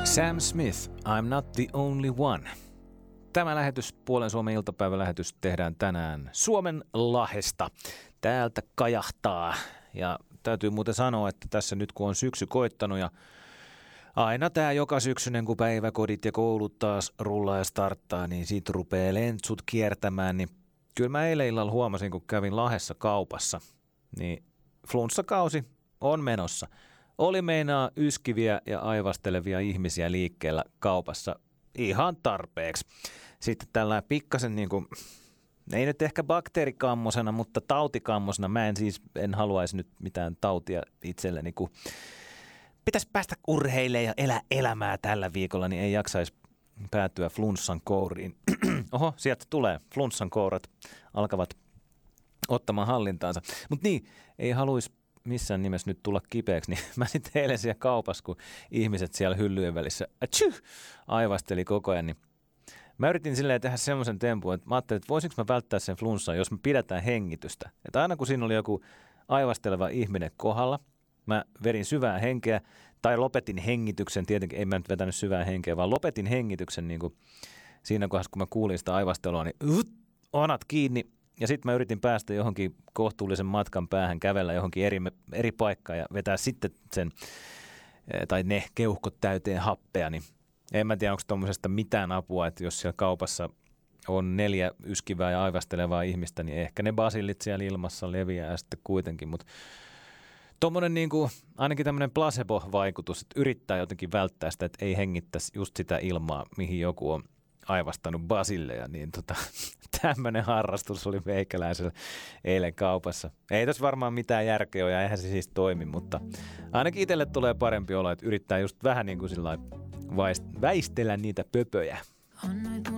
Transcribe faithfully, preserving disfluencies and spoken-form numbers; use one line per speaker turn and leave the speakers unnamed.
Sam Smith, I'm not the only one. Tämä lähetys, Puolen Suomen iltapäivälähetys, tehdään tänään Suomen Lahdesta. Täältä kajahtaa. Ja täytyy muuten sanoa, että tässä nyt kun on syksy koittanut ja aina tämä joka syksyinen, kun päiväkodit ja koulut taas rullaa ja starttaa, niin siitä rupeaa lentsut kiertämään. Niin kyllä mä eilen illalla huomasin, kun kävin Lahdessa kaupassa, niin flunssakausi on menossa. Oli meinaa yskiviä ja aivastelevia ihmisiä liikkeellä kaupassa ihan tarpeeksi. Sitten tällainen pikkasen niin kuin, ei nyt ehkä bakteerikammosena, mutta tautikammosena. Mä en siis, en haluaisi nyt mitään tautia itselleni, kun pitäisi päästä urheilemaan ja elää elämää tällä viikolla, niin ei jaksaisi päätyä flunssan kouriin. Oho, sieltä tulee. Flunssan kourat alkavat ottamaan hallintaansa. Mutta niin, ei haluaisi missään nimessä nyt tulla kipeäksi, niin mä sitten eilen siellä kaupassa, kun ihmiset siellä hyllyjen välissä atsyh, aivasteli koko ajan, niin mä yritin silleen tehdä semmoisen tempun, että mä ajattelin, että voisinko mä välttää sen flunssan, jos me pidetään hengitystä. Että aina kun siinä oli joku aivasteleva ihminen kohdalla, mä verin syvää henkeä, tai lopetin hengityksen, tietenkin ei mä nyt vetänyt syvää henkeä, vaan lopetin hengityksen niin kuin siinä kohdassa, kun mä kuulin sitä aivastelua, niin uh, onat kiinni. Ja sitten mä yritin päästä johonkin kohtuullisen matkan päähän, kävellä johonkin eri, eri paikkaan ja vetää sitten sen, tai ne keuhkot täyteen happea, niin en mä tiedä, onko tuommoisesta mitään apua, että jos siellä kaupassa on neljä yskivää ja aivastelevaa ihmistä, niin ehkä ne basillit siellä ilmassa leviää sitten kuitenkin, mutta tuommoinen niin kuin, ainakin tämmöinen placebo-vaikutus, että yrittää jotenkin välttää sitä, että ei hengittäisi just sitä ilmaa, mihin joku on aivastanut basilleja, niin tota, tämmöinen harrastus oli meikäläisellä eilen kaupassa. Ei tässä varmaan mitään järkeä ole ja eihän se siis toimi, mutta ainakin itselle tulee parempi olla, että yrittää just vähän niin kuin sillä väistellä niitä pöpöjä.